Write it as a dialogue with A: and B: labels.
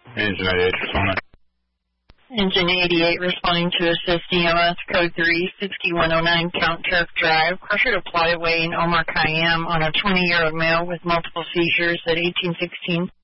A: Engine 88 responding.
B: Engine 88 responding to assist EMS code 36109 Count Turf Drive. Crusher deployed away in Omar Khayyam on a 20-year-old male with multiple seizures at 1816